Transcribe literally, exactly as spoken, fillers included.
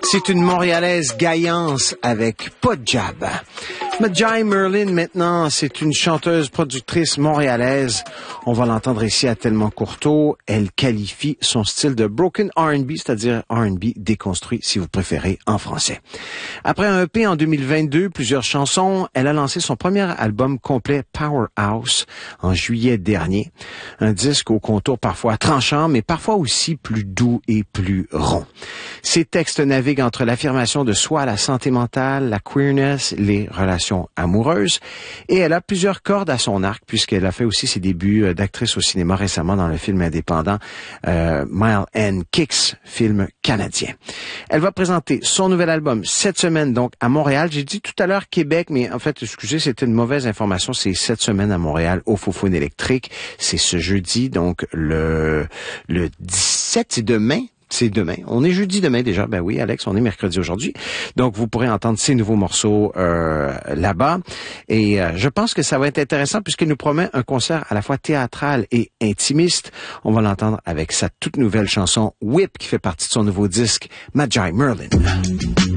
C'est une Montréalaise gaillance avec pas de jab. Majai Merlin, maintenant, c'est une chanteuse productrice montréalaise. On va l'entendre ici à Tellement Courteau. Elle qualifie son style de broken R and B, c'est-à-dire R and B déconstruit, si vous préférez, en français. Après un E P en deux mille vingt-deux, plusieurs chansons, elle a lancé son premier album complet Powerhouse en juillet dernier. Un disque au contour parfois tranchant, mais parfois aussi plus doux et plus rond. Ses textes naviguent entre l'affirmation de soi, la santé mentale, la queerness, les relations amoureuse, et elle a plusieurs cordes à son arc puisqu'elle a fait aussi ses débuts d'actrice au cinéma récemment dans le film indépendant euh, Mile and Kicks, film canadien. Elle va présenter son nouvel album cette semaine donc à Montréal. J'ai dit tout à l'heure Québec, mais en fait, excusez, c'était une mauvaise information. C'est cette semaine à Montréal au Faux-Faune électrique. C'est ce jeudi, donc le le dix-sept, c'est demain. C'est demain. On est jeudi demain déjà. Ben oui, Alex, on est mercredi aujourd'hui. Donc, vous pourrez entendre ces nouveaux morceaux euh, là-bas. Et euh, je pense que ça va être intéressant puisqu'il nous promet un concert à la fois théâtral et intimiste. On va l'entendre avec sa toute nouvelle chanson Whip qui fait partie de son nouveau disque Majai Merlin.